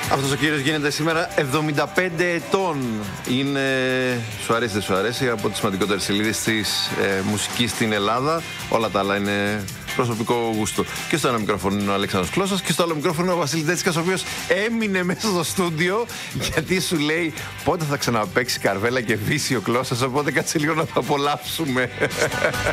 Αυτός ο κύριος γίνεται σήμερα 75 ετών. Είναι, σου αρέσει δεν σου αρέσει, από τις σημαντικότερες σελίδες της μουσικής στην Ελλάδα. Όλα τα άλλα είναι προσωπικό γούστο. Και στο ένα μικρόφωνο είναι ο Αλέξανδρος Κλώσσας και στο άλλο μικρόφωνο είναι ο Βασίλης Ντέτσικας, ο οποίος έμεινε μέσα στο στούντιο γιατί σου λέει πότε θα ξαναπαίξει Καρβέλα και Βύση ο Κλώσσας, οπότε κάτσε λίγο να το απολαύσουμε.